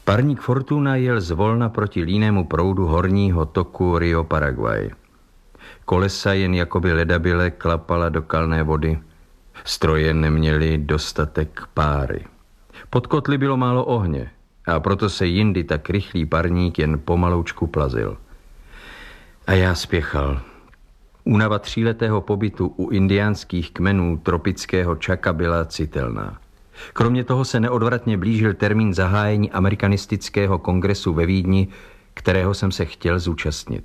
Parník Fortuna jel zvolna proti línému proudu horního toku Rio Paraguay. Kolesa jen jakoby ledabyle klapala do kalné vody. Stroje neměly dostatek páry. Pod kotli bylo málo ohně a proto se jindy tak rychlý parník jen pomaloučku plazil. A já spěchal. Únava 3letého pobytu u indiánských kmenů tropického Chaka byla citelná. Kromě toho se neodvratně blížil termín zahájení amerikanistického kongresu ve Vídni, kterého jsem se chtěl zúčastnit.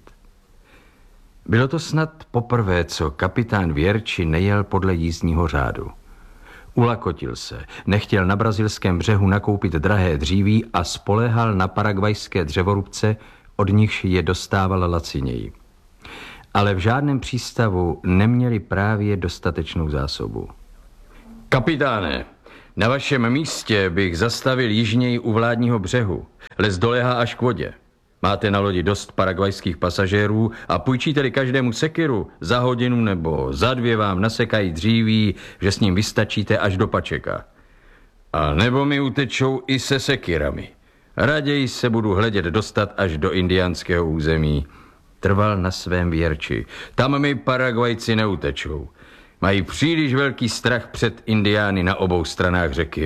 Bylo to snad poprvé, co kapitán Věrči nejel podle jízdního řádu. Ulakotil se, nechtěl na brazilském břehu nakoupit drahé dříví a spoléhal na paragvajské dřevorubce, od nichž je dostával laciněji. Ale v žádném přístavu neměli právě dostatečnou zásobu. Kapitáne, na vašem místě bych zastavil jižněji u vládního břehu. Les doléhá až k vodě. Máte na lodi dost paragvajských pasažérů a půjčíte-li každému sekiru, za hodinu nebo za 2 vám nasekají dříví, že s ním vystačíte až do Pačeka. A nebo mi utečou i se sekirami. Raději se budu hledět dostat až do indiánského území. Trval na svém Věrči. Tam mi Paragvajci neutečou. Mají příliš velký strach před indiány na obou stranách řeky.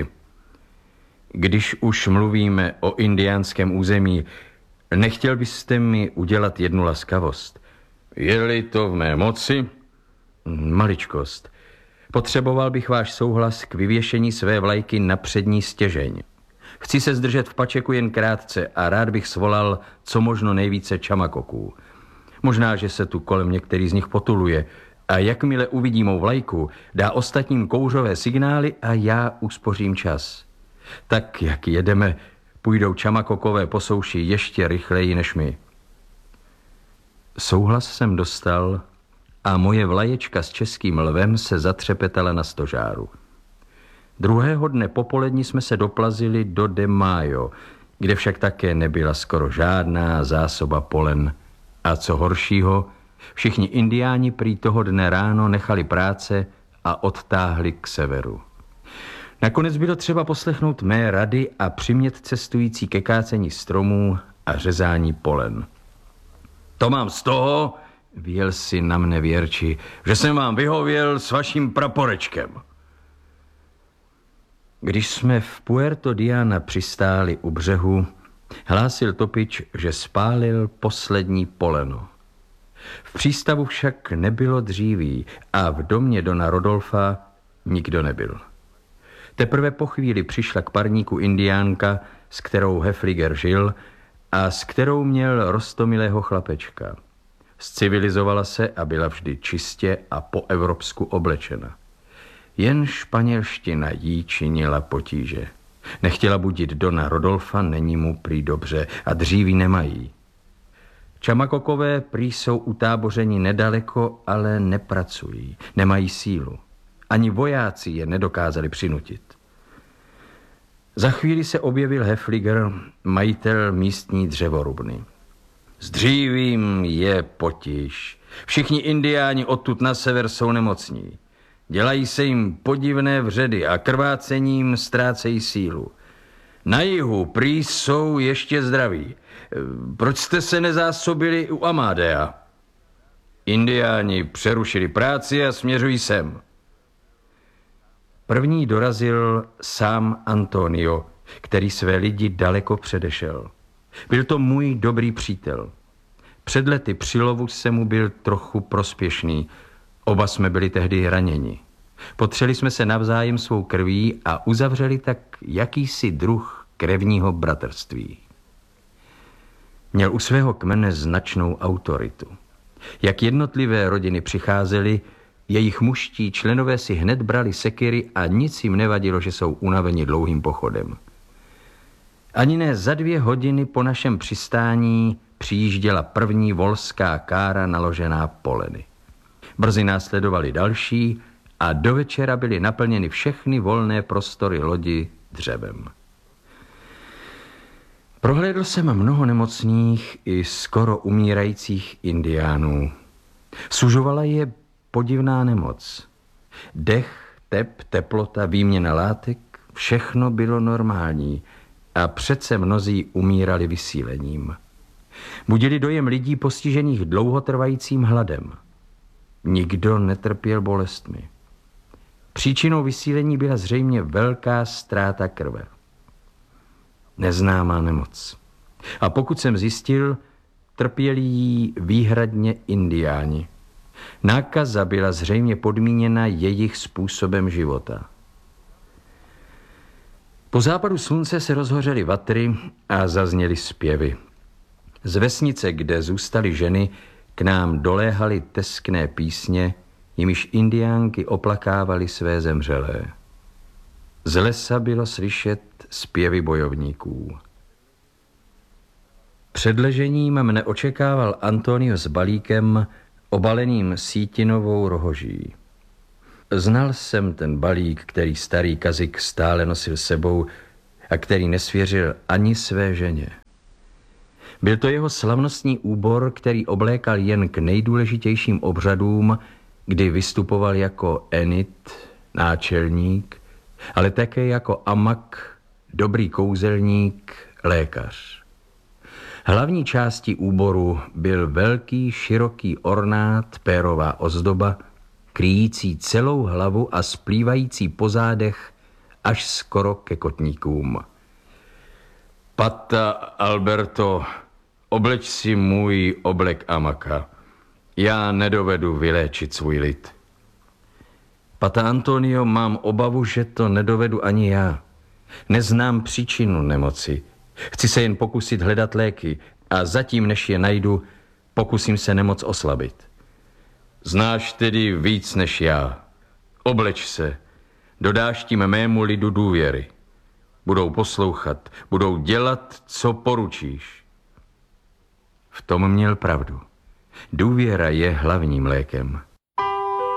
Když už mluvíme o indiánském území, nechtěl byste mi udělat jednu laskavost? Je-li to v mé moci? Maličkost. Potřeboval bych váš souhlas k vyvěšení své vlajky na přední stěžeň. Chci se zdržet v Pačeku jen krátce a rád bych svolal co možno nejvíce čamakoků. Možná, že se tu kolem některý z nich potuluje a jakmile uvidí mou vlajku, dá ostatním kouřové signály a já uspořím čas. Tak, jak jedeme, půjdou čamakokové po souši ještě rychleji než my. Souhlas jsem dostal a moje vlaječka s českým lvem se zatřepetala na stožáru. Druhého dne popolední jsme se doplazili do De Mayo, kde však také nebyla skoro žádná zásoba polen. A co horšího, všichni indiáni prý toho dne ráno nechali práce a odtáhli k severu. Nakonec bylo třeba poslechnout mé rady a přimět cestující ke kácení stromů a řezání polen. To mám z toho, vyjel si na mne Věrči, že jsem vám vyhověl s vaším praporečkem. Když jsme v Puerto Diana přistáli u břehu, hlásil topič, že spálil poslední poleno. V přístavu však nebylo dříví a v domě dona Rodolfa nikdo nebyl. Teprve po chvíli přišla k parníku indiánka, s kterou Hefliger žil a s kterou měl roztomilého chlapečka. Zcivilizovala se a byla vždy čistě a po evropsku oblečena. Jen španělština jí činila potíže. Nechtěla budit dona Rodolfa, není mu prý dobře a dříví nemají. Čamakokové prý jsou utábořeni nedaleko, ale nepracují, nemají sílu. Ani vojáci je nedokázali přinutit. Za chvíli se objevil Hefliger, majitel místní dřevorubny. S dřívím je potíž. Všichni indiáni odtud na sever jsou nemocní. Dělají se jim podivné vředy a krvácením ztrácejí sílu. Na jihu prý jsou ještě zdraví. Proč jste se nezásobili u Amadea? Indiáni přerušili práci a směřují sem. První dorazil sám Antonio, který své lidi daleko předešel. Byl to můj dobrý přítel. Před lety při lovu se mu byl trochu prospěšný. Oba jsme byli tehdy raněni. Potřeli jsme se navzájem svou krví a uzavřeli tak jakýsi druh krevního bratrství. Měl u svého kmene značnou autoritu. Jak jednotlivé rodiny přicházely, jejich mužští členové si hned brali sekiry a nic jim nevadilo, že jsou unaveni dlouhým pochodem. Ani ne za 2 hodiny po našem přistání přijížděla první volská kára naložená poleny. Brzy následovali další a do večera byly naplněny všechny volné prostory lodi dřevem. Prohlédl jsem mnoho nemocných i skoro umírajících indiánů. Sužovala je podivná nemoc. Dech, tep, teplota, výměna látek, všechno bylo normální a přece mnozí umírali vysílením. Budili dojem lidí postižených dlouhotrvajícím hladem. Nikdo netrpěl bolestmi. Příčinou vysílení byla zřejmě velká ztráta krve. Neznámá nemoc. A pokud jsem zjistil, trpěli jí výhradně indiáni. Nákaza byla zřejmě podmíněna jejich způsobem života. Po západu slunce se rozhořely vatry a zazněly zpěvy. Z vesnice, kde zůstaly ženy, k nám doléhaly teskné písně, jimiž indiánky oplakávaly své zemřelé. Z lesa bylo slyšet zpěvy bojovníků. Před ležením mne očekával Antonio s balíkem obaleným sítinovou rohoží. Znal jsem ten balík, který starý kazik stále nosil sebou a který nesvěřil ani své ženě. Byl to jeho slavnostní úbor, který oblékal jen k nejdůležitějším obřadům, kdy vystupoval jako enit, náčelník, ale také jako amak, dobrý kouzelník, lékař. Hlavní částí úboru byl velký, široký ornát, pérová ozdoba, kryjící celou hlavu a splývající po zádech až skoro ke kotníkům. Pata Alberto, obleč si můj oblek amaka. Já nedovedu vyléčit svůj lid. Pata Antonio, mám obavu, že to nedovedu ani já. Neznám příčinu nemoci. Chci se jen pokusit hledat léky a zatím, než je najdu, pokusím se nemoc oslabit. Znáš tedy víc než já. Obleč se. Dodáš tím mému lidu důvěry. Budou poslouchat, budou dělat, co poručíš. V tom měl pravdu. Důvěra je hlavním lékem.